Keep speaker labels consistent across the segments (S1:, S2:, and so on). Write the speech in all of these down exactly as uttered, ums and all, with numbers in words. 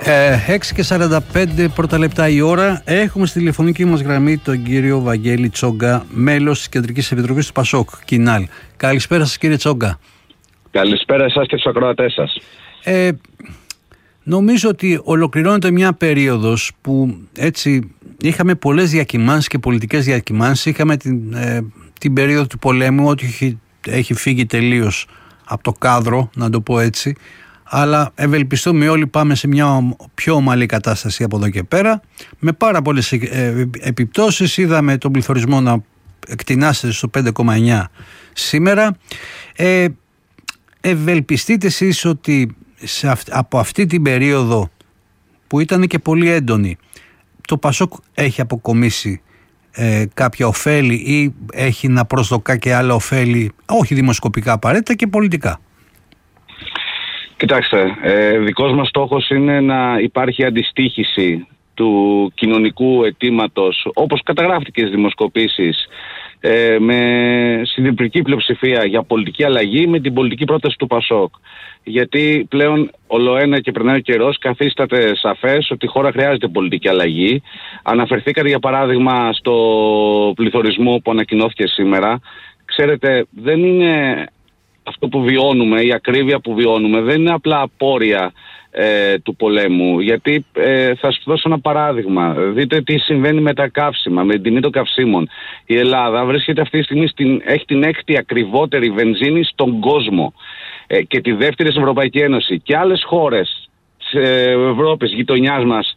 S1: Ε, έξι και σαράντα πέντε πρώτα λεπτά η ώρα. Έχουμε στη τηλεφωνική μας γραμμή τον κύριο Βαγγέλη Τσόγκα, μέλος της Κεντρικής Επιτροπής του Πασόκ, Κινάλ. Καλησπέρα σας, κύριε Τσόγκα.
S2: Καλησπέρα εσάς και τους ακροατές σας.
S1: Ε, νομίζω ότι ολοκληρώνεται μια περίοδος που έτσι είχαμε πολλές διακυμάνσεις και πολιτικές διακυμάνσεις. Είχαμε την, ε, την περίοδο του πολέμου, ότι έχει, έχει φύγει τελείως από το κάδρο, να το πω έτσι. Αλλά ευελπιστούμε όλοι πάμε σε μια πιο ομαλή κατάσταση από εδώ και πέρα, με πάρα πολλές επιπτώσεις. Είδαμε τον πληθωρισμό να εκτινάσεται στο πέντε κόμμα εννιά σήμερα. Ε, ευελπιστείτε εσείς ότι σε αυ, από αυτή την περίοδο που ήταν και πολύ έντονη, το Πασόκ έχει αποκομίσει ε, κάποια ωφέλη ή έχει να προσδοκά και άλλα ωφέλη, όχι δημοσκοπικά απαραίτητα, και πολιτικά?
S2: Κοιτάξτε, ε, δικός μας στόχος είναι να υπάρχει αντιστοίχηση του κοινωνικού αιτήματος, όπως καταγράφηκε στις δημοσκοπήσεις, ε, με συντριπτική πλειοψηφία για πολιτική αλλαγή με την πολιτική πρόταση του Πασόκ. Γιατί πλέον ολοένα και περνάει ο καιρός, καθίσταται σαφές ότι η χώρα χρειάζεται πολιτική αλλαγή. Αναφερθήκατε για παράδειγμα στο πληθωρισμό που ανακοινώθηκε σήμερα. Ξέρετε, δεν είναι... Αυτό που βιώνουμε, η ακρίβεια που βιώνουμε, δεν είναι απλά απόρρια ε, του πολέμου. Γιατί ε, θα σας δώσω ένα παράδειγμα. Δείτε τι συμβαίνει με τα καύσιμα, με την τιμή των καυσίμων. Η Ελλάδα βρίσκεται αυτή τη στιγμή, στην, έχει την έκτη ακριβότερη βενζίνη στον κόσμο ε, και τη δεύτερη στην Ευρωπαϊκή Ένωση. Και άλλες χώρες της Ευρώπης, γειτονιάς μας,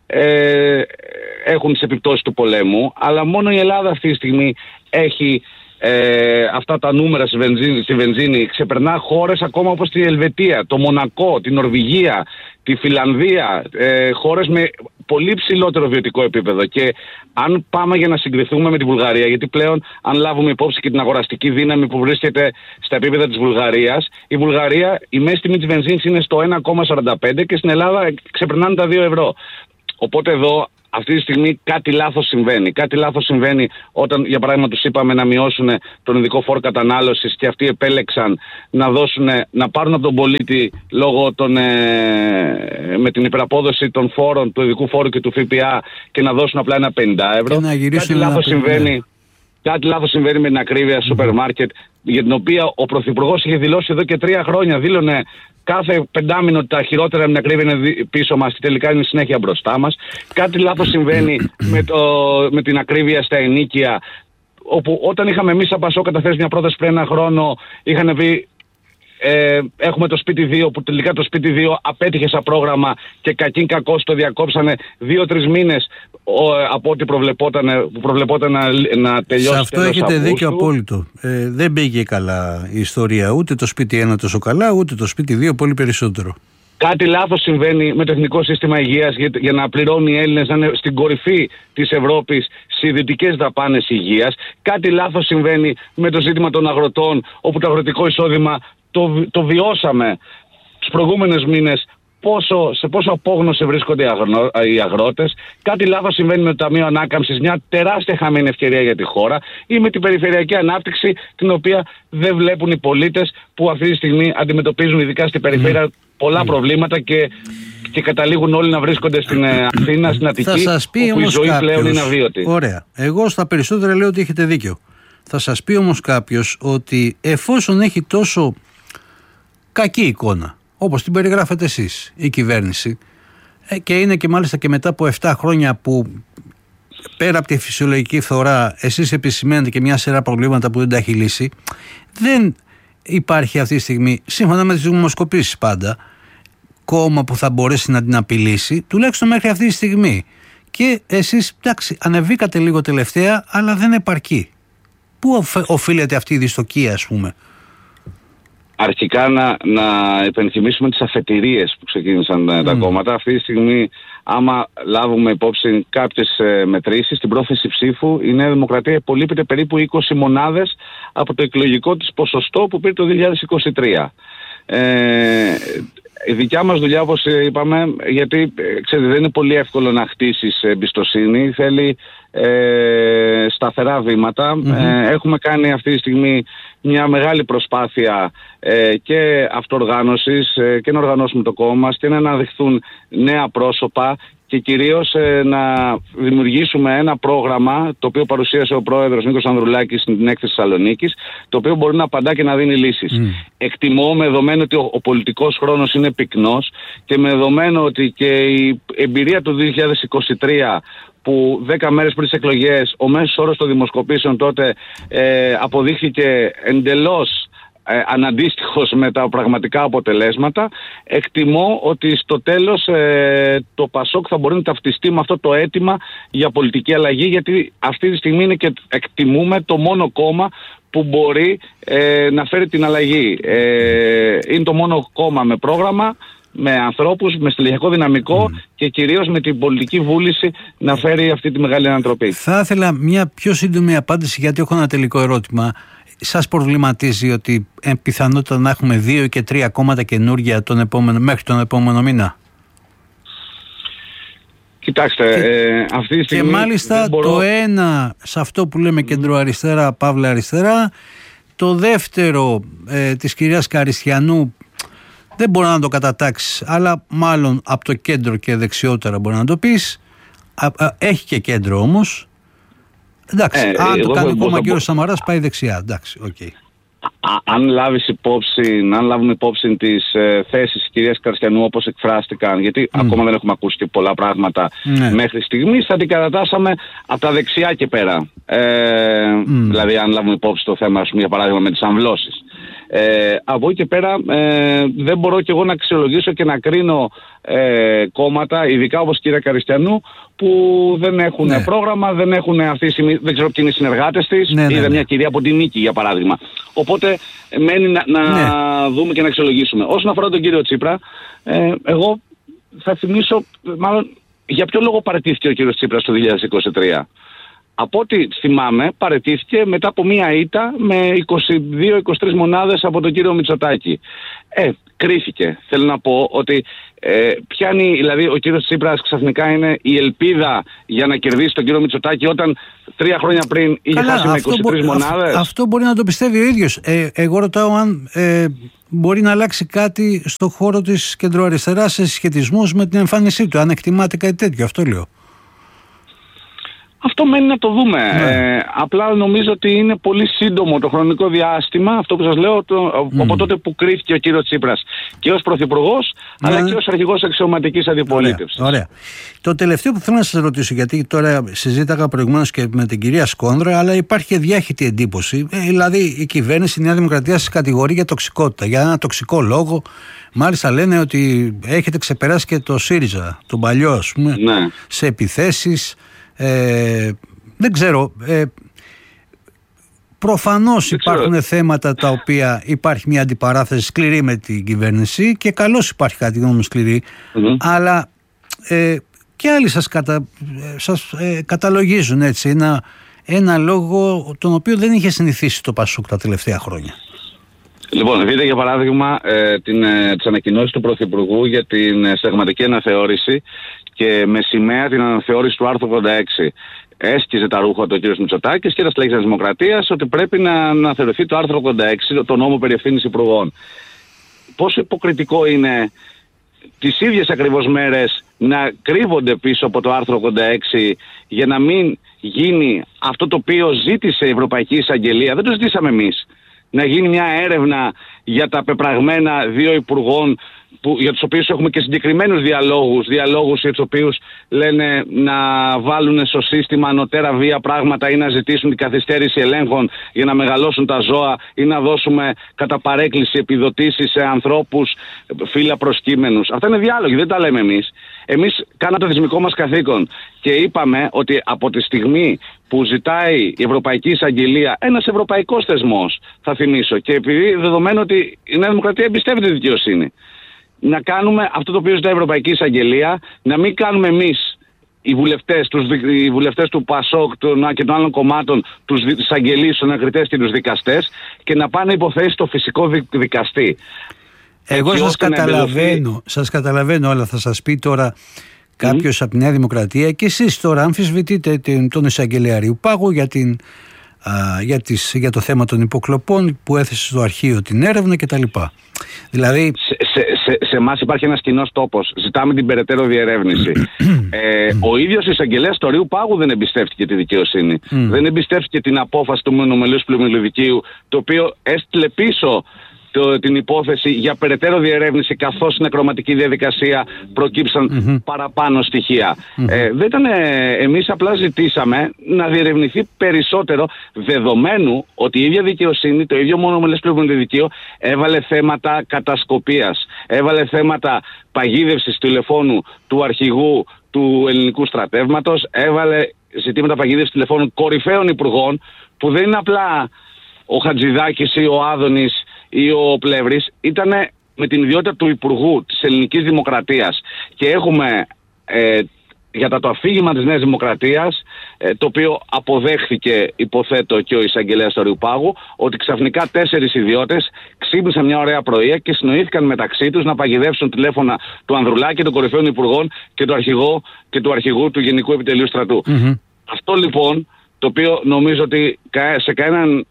S2: ε, έχουν τις επιπτώσεις του πολέμου, αλλά μόνο η Ελλάδα αυτή τη στιγμή έχει... Ε, αυτά τα νούμερα στη βενζίνη, στη βενζίνη. Ξεπερνά χώρες ακόμα όπως τη Ελβετία, το Μονακό, τη Νορβηγία, τη Φιλανδία, ε, χώρες με πολύ ψηλότερο βιωτικό επίπεδο. Και αν πάμε για να συγκριθούμε με τη Βουλγαρία, γιατί πλέον αν λάβουμε υπόψη και την αγοραστική δύναμη που βρίσκεται στα επίπεδα της Βουλγαρίας, η Βουλγαρία, η μέση τιμή της βενζίνης είναι στο ένα κόμμα σαράντα πέντε και στην Ελλάδα ξεπερνάνε τα δύο ευρώ. Οπότε εδώ αυτή τη στιγμή κάτι λάθος συμβαίνει. Κάτι λάθος συμβαίνει όταν, για παράδειγμα, τους είπαμε να μειώσουν τον ειδικό φόρο κατανάλωσης και αυτοί επέλεξαν να, δώσουν, να πάρουν από τον πολίτη λόγω των, ε, με την υπεραπόδοση των φόρων, του ειδικού φόρου και του ΦΠΑ, και να δώσουν απλά ένα πενήντα ευρώ. Κάτι λάθος συμβαίνει. Κάτι λάθος συμβαίνει με την ακρίβεια σούπερ μάρκετ, για την οποία ο Πρωθυπουργός είχε δηλώσει εδώ και τρία χρόνια. Δήλωνε κάθε πεντάμινο ότι τα χειρότερα με την ακρίβεια είναι πίσω μας και τελικά είναι συνέχεια μπροστά μας. Κάτι λάθος συμβαίνει με, το, με την ακρίβεια στα ενοίκια, όπου όταν είχαμε εμείς σαν Πασόκ καταθέσει μια πρόταση πριν ένα χρόνο, είχαν πει ε, έχουμε το σπίτι δύο, που τελικά το σπίτι δύο απέτυχε σαν πρόγραμμα και κακήν κακώς το διακόψανε δύο-τρεις μήνες από ό,τι προβλεπόταν, που προβλεπόταν να, να τελειώσει.
S1: Σε αυτό έχετε δίκιο απόλυτο. Ε, δεν πήγε καλά η ιστορία, ούτε το σπίτι ένα τόσο καλά, ούτε το σπίτι δύο πολύ περισσότερο.
S2: Κάτι λάθος συμβαίνει με το Εθνικό Σύστημα Υγείας για, για να πληρώνουν οι Έλληνες να είναι στην κορυφή της Ευρώπης σε ιδιωτικές δαπάνες υγείας. Κάτι λάθος συμβαίνει με το ζήτημα των αγροτών, όπου το αγροτικό εισόδημα το, το βιώσαμε τους προηγούμενους μήνες. Πόσο, σε πόσο απόγνωση βρίσκονται οι αγρότες. Κάτι λάθος συμβαίνει με το Ταμείο Ανάκαμψης, μια τεράστια χαμένη ευκαιρία για τη χώρα, ή με την περιφερειακή ανάπτυξη, την οποία δεν βλέπουν οι πολίτες που αυτή τη στιγμή αντιμετωπίζουν, ειδικά στην περιφέρεια, πολλά mm. προβλήματα και, και καταλήγουν όλοι να βρίσκονται στην Αθήνα, στην Αττική,
S1: θα σας πει
S2: όπου η ζωή
S1: κάποιος,
S2: πλέον είναι αβίωτη.
S1: Ωραία. Εγώ στα περισσότερα λέω ότι έχετε δίκιο. Θα σας πει όμως κάποιος ότι εφόσον έχει τόσο κακή εικόνα, όπως την περιγράφετε εσείς, η κυβέρνηση, ε, και είναι και μάλιστα και μετά από επτά χρόνια που πέρα από τη φυσιολογική φθορά εσείς επισημαίνετε και μια σειρά προβλήματα που δεν τα έχει λύσει, δεν υπάρχει αυτή τη στιγμή, σύμφωνα με τις δημοσκοπήσεις πάντα, κόμμα που θα μπορέσει να την απειλήσει, τουλάχιστον μέχρι αυτή τη στιγμή. Και εσείς, εντάξει, ανεβήκατε λίγο τελευταία, αλλά δεν επαρκεί. Πού οφείλεται αυτή η δυστοκία, ας πούμε?
S2: Αρχικά να, να υπενθυμίσουμε τις αφετηρίες που ξεκίνησαν mm. τα κόμματα. Αυτή τη στιγμή, άμα λάβουμε υπόψη κάποιες ε, μετρήσεις, στην πρόθεση ψήφου η Νέα Δημοκρατία υπολείπεται περίπου είκοσι μονάδες από το εκλογικό της ποσοστό που πήρε το δύο χιλιάδες είκοσι τρία. Ε, η δικιά μας δουλειά, όπως είπαμε, γιατί ξέρετε, δεν είναι πολύ εύκολο να χτίσεις εμπιστοσύνη, θέλει ε, σταθερά βήματα. Mm-hmm. Ε, έχουμε κάνει αυτή τη στιγμή μια μεγάλη προσπάθεια ε, και αυτοοργάνωσης ε, και να οργανώσουμε το κόμμα μας και να αναδειχθούν νέα πρόσωπα και κυρίως ε, να δημιουργήσουμε ένα πρόγραμμα το οποίο παρουσίασε ο πρόεδρος Νίκος Ανδρουλάκης στην έκθεση Θεσσαλονίκης, το οποίο μπορεί να απαντά και να δίνει λύσεις. Mm. Εκτιμώ, με δεδομένο ότι ο, ο πολιτικός χρόνος είναι πυκνός και με δεδομένο ότι και η εμπειρία του δύο χιλιάδες είκοσι τρία, που δέκα μέρες πριν τις εκλογές ο μέσος όρος των δημοσκοπήσεων τότε ε, αποδείχθηκε εντελώς ε, αναντίστοιχος με τα πραγματικά αποτελέσματα, εκτιμώ ότι στο τέλος ε, το ΠΑΣΟΚ θα μπορεί να ταυτιστεί με αυτό το αίτημα για πολιτική αλλαγή, γιατί αυτή τη στιγμή είναι και εκτιμούμε το μόνο κόμμα που μπορεί ε, να φέρει την αλλαγή. Ε, είναι το μόνο κόμμα με πρόγραμμα, με ανθρώπους, με στελεχειακό δυναμικό mm. και κυρίως με την πολιτική βούληση να φέρει αυτή τη μεγάλη ανατροπή.
S1: Θα ήθελα μια πιο σύντομη απάντηση, γιατί έχω ένα τελικό ερώτημα. Σας προβληματίζει ότι ε, πιθανότητα να έχουμε δύο και τρία κόμματα καινούργια τον επόμενο, μέχρι τον επόμενο μήνα?
S2: Κοιτάξτε,
S1: και,
S2: ε, αυτή τη στιγμή...
S1: Και μάλιστα μπορώ... το ένα σε αυτό που λέμε κεντροαριστερά, παύλα αριστερά, το δεύτερο ε, της κυρίας Καριστιανού, δεν μπορεί να το κατατάξεις, αλλά μάλλον από το κέντρο και δεξιότερα μπορεί να το πεις. Α, α, έχει και κέντρο όμως. Εντάξει, ε, αν το κάνει ακόμα ο κύριος Σαμαράς, πάει δεξιά. Εντάξει, οκ. Okay.
S2: Αν λάβεις υπόψη, αν λάβουμε υπόψη τις ε, θέσεις της κυρίας Καριστιανού όπως εκφράστηκαν, γιατί mm. ακόμα δεν έχουμε ακούσει και πολλά πράγματα mm. μέχρι στιγμής, θα την κατατάσσαμε από τα δεξιά και πέρα. Ε, mm. Δηλαδή, αν λάβουμε υπόψη το θέμα, ας πούμε, για παράδειγμα, με τις αμβλώσεις. Ε, από εκεί και πέρα ε, δεν μπορώ και εγώ να αξιολογήσω και να κρίνω ε, κόμματα, ειδικά όπως η κυρία Καριστιανού, που δεν έχουν ναι. πρόγραμμα, δεν έχουν αυτή τη στιγμή, δεν ξέρω ποιοι είναι οι συνεργάτες της. Ναι, είδα ναι, ναι. μια κυρία από την Νίκη, για παράδειγμα. Οπότε μένει να, να ναι. δούμε και να αξιολογήσουμε. Όσον αφορά τον κύριο Τσίπρα, ε, εγώ θα θυμίσω, μάλλον, για ποιο λόγο παραιτήθηκε ο κύριος Τσίπρας το δύο χιλιάδες είκοσι τρία. Από ό,τι θυμάμαι, παραιτήθηκε μετά από μία ήττα με είκοσι δύο είκοσι τρεις μονάδες από τον κύριο Μητσοτάκη. Ε, κρίθηκε. Θέλω να πω ότι ε, πιάνει, δηλαδή ο κύριος Τσίπρας ξαφνικά είναι η ελπίδα για να κερδίσει τον κύριο Μητσοτάκη, όταν τρία χρόνια πριν είχε Καλά, χάσει με είκοσι τρεις μπο, μονάδες. Αυτό,
S1: αυτό μπορεί να το πιστεύει ο ίδιος. Ε, εγώ ρωτάω αν ε, μπορεί να αλλάξει κάτι στο χώρο της κεντροαριστεράς σε συσχετισμούς με την εμφάνισή του. Αν εκτιμάται κάτι τέτοιο, αυτό λέω.
S2: Αυτό μένει να το δούμε. Ναι. Ε, απλά νομίζω ότι είναι πολύ σύντομο το χρονικό διάστημα, αυτό που σας λέω, το, mm. από τότε που κρίθηκε ο κύριος Τσίπρας και ως πρωθυπουργός, ναι. αλλά και ως αρχηγός αξιωματικής αντιπολίτευσης.
S1: Ωραία. Ωραία. Το τελευταίο που θέλω να σας ρωτήσω, γιατί τώρα συζήταγα προηγουμένως και με την κυρία Σκόνδρα, αλλά υπάρχει και διάχυτη εντύπωση. Ε, δηλαδή η κυβέρνηση, η Νέα Δημοκρατία σας κατηγορεί για τοξικότητα, για ένα τοξικό λόγο. Μάλιστα λένε ότι έχετε ξεπεράσει και το ΣΥΡΙΖΑ, τον παλιό, ας πούμε, ναι. σε επιθέσεις. Ε, δεν ξέρω, ε, προφανώς δεν υπάρχουν ξέρω. θέματα τα οποία υπάρχει μια αντιπαράθεση σκληρή με την κυβέρνηση και καλώς υπάρχει κάτι γνώμη σκληρή, mm-hmm. αλλά ε, και άλλοι σας, κατα, σας ε, καταλογίζουν έτσι ένα, ένα λόγο τον οποίο δεν είχε συνηθίσει το ΠΑΣΟΚ τα τελευταία χρόνια.
S2: Λοιπόν, δείτε για παράδειγμα ε, την, ε, τις ανακοινώσεις του Πρωθυπουργού για την ε, συνταγματική αναθεώρηση και με σημαία την αναθεώρηση του άρθρου ογδόντα έξι. Έσκιζε τα ρούχα του ο κ. Μητσοτάκης και τα στελέχη της Δημοκρατίας ότι πρέπει να αναθεωρηθεί το άρθρο ογδόντα έξι, το νόμο περί ευθύνης υπουργών. Πόσο υποκριτικό είναι τις ίδιες ακριβώς μέρες να κρύβονται πίσω από το άρθρο ογδόντα έξι για να μην γίνει αυτό το οποίο ζήτησε η Ευρωπαϊκή Εισαγγελία. Δεν το ζητήσαμε εμείς. Να γίνει μια έρευνα για τα πεπραγμένα δύο υπουργών, που, για τους οποίους έχουμε και συγκεκριμένους διαλόγους, διαλόγους για τους οποίους λένε να βάλουν στο σύστημα ανωτέρα βία πράγματα ή να ζητήσουν την καθυστέρηση ελέγχων για να μεγαλώσουν τα ζώα ή να δώσουμε κατά παρέκκληση επιδοτήσεις σε ανθρώπους φύλλα προσκύμενους. Αυτά είναι διάλογοι, δεν τα λέμε εμείς. Εμείς κάναμε το θεσμικό μας καθήκον και είπαμε ότι από τη στιγμή που ζητάει η Ευρωπαϊκή Εισαγγελία, ένας ευρωπαϊκός θεσμός, θα θυμίσω, και επειδή δεδομένου ότι η Νέα Δημοκρατία εμπιστεύεται τη δικαιοσύνη, να κάνουμε αυτό το οποίο ζητάει η Ευρωπαϊκή Εισαγγελία, να μην κάνουμε εμείς οι βουλευτές, τους, οι βουλευτές του ΠΑΣΟΚ και των άλλων κομμάτων, τους εισαγγελείς, τους ανακριτές και τους δικαστές, και να πάνε υποθέσεις στο φυσικό δικαστή.
S1: Εγώ σας καταλαβαίνω, σας καταλαβαίνω, αλλά θα σας πει τώρα κάποιος mm. από τη Νέα Δημοκρατία, και εσείς τώρα αμφισβητείτε τον εισαγγελέα Ριουπάγου για την α, για, τις, για το θέμα των υποκλοπών που έθεσε στο αρχείο την έρευνα κτλ. Δηλαδή...
S2: Σε, σε, σε, σε εμάς υπάρχει ένας κοινός τόπος. Ζητάμε την περαιτέρω διερεύνηση. ε, ο ίδιος εισαγγελέας του Ορείου Πάγου δεν εμπιστεύτηκε τη δικαιοσύνη. Mm. Δεν εμπιστεύτηκε την απόφαση του μονομελούς πλημμυλοδικείου, το οποίο έστειλε πίσω το, την υπόθεση για περαιτέρω διερεύνηση, καθώς στην ακροματική διαδικασία προκύψαν mm-hmm. παραπάνω στοιχεία. Mm-hmm. Ε, δεν ήταν, εμείς απλά ζητήσαμε να διερευνηθεί περισσότερο, δεδομένου ότι η ίδια δικαιοσύνη, το ίδιο μονομελές πλημμυλοδικείο, έβαλε θέματα κατασκοπίας, έβαλε θέματα παγίδευσης τηλεφώνου του αρχηγού του ελληνικού στρατεύματος, έβαλε ζητήματα παγίδευσης τηλεφώνου κορυφαίων υπουργών, που δεν είναι απλά ο Χατζηδάκης ή ο Άδωνης ή ο Πλεύρης, ήταν με την ιδιότητα του Υπουργού της Ελληνικής Δημοκρατίας. Και έχουμε ε, για το αφήγημα της Νέας Δημοκρατίας, ε, το οποίο αποδέχθηκε, υποθέτω, και ο εισαγγελέας του Ορείου Πάγου, ότι ξαφνικά τέσσερις ιδιώτες ξύπνησαν μια ωραία πρωία και συνοήθηκαν μεταξύ τους να παγιδεύσουν τηλέφωνα του Ανδρουλάκη, των κορυφαίων υπουργών και του, αρχηγό, και του αρχηγού του Γενικού Επιτελείου Στρατού. Mm-hmm. Αυτό λοιπόν, το οποίο νομίζω ότι σε κανέναν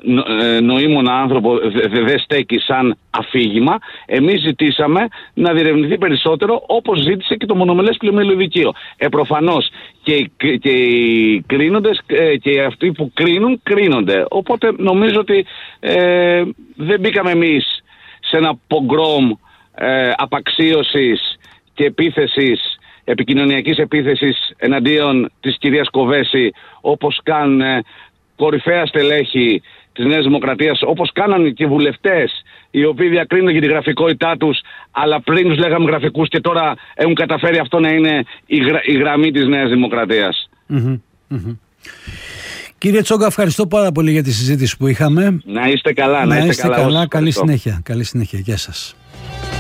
S2: νοήμονα άνθρωπο δεν δε στέκει σαν αφήγημα, εμείς ζητήσαμε να διερευνηθεί περισσότερο, όπως ζήτησε και το μονομελές πλημμυλοδικείο. Ε, προφανώς και, και οι κρίνοντες και αυτοί που κρίνουν, κρίνονται. Οπότε νομίζω ότι ε, δεν μπήκαμε εμείς σε ένα πογκρόμ ε, απαξίωσης και επίθεσης, επικοινωνιακής επίθεσης εναντίον της κυρίας Κοβέση, όπως κάνουν ε, κορυφαία στελέχη της Νέας Δημοκρατίας, όπως κάνανε και οι βουλευτές, οι οποίοι διακρίνουν για τη γραφικότητά τους, αλλά πριν τους λέγαμε γραφικούς και τώρα έχουν καταφέρει αυτό να είναι η, γρα, η γραμμή της Νέας Δημοκρατίας.
S1: Mm-hmm, mm-hmm. Κύριε Τσόγκα, ευχαριστώ πάρα πολύ για τη συζήτηση που είχαμε.
S2: Να είστε καλά, να,
S1: να
S2: είστε,
S1: είστε
S2: καλά.
S1: καλά. Καλή συνέχεια. Καλή συνέχεια. Γεια σας.